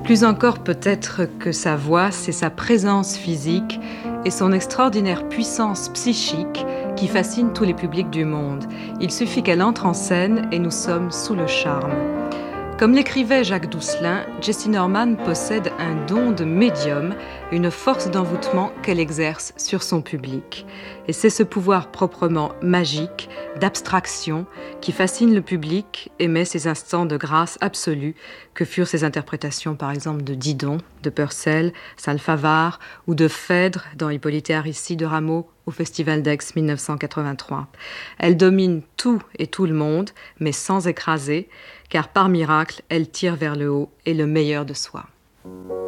Plus encore peut-être que sa voix, c'est sa présence physique et son extraordinaire puissance psychique qui fascine tous les publics du monde. Il suffit qu'elle entre en scène et nous sommes sous le charme. Comme l'écrivait Jacques Doucelin, Jessie Norman possède un don de médium, une force d'envoûtement qu'elle exerce sur son public. Et c'est ce pouvoir proprement magique, d'abstraction, qui fascine le public et met ces instants de grâce absolue que furent ses interprétations par exemple de Didon, de Purcell, Salfavard ou de Phèdre dans Hippolyte et Aricie de Rameau au Festival d'Aix 1983. Elle domine tout et tout le monde, mais sans écraser, car par miracle, elle tire vers le haut et le meilleur de soi.